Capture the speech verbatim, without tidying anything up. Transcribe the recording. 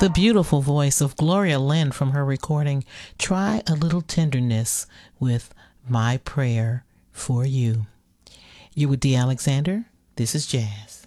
The beautiful voice of Gloria Lynn from her recording, Try a Little Tenderness, with My Prayer for You. You with D. Alexander. This is Jazz.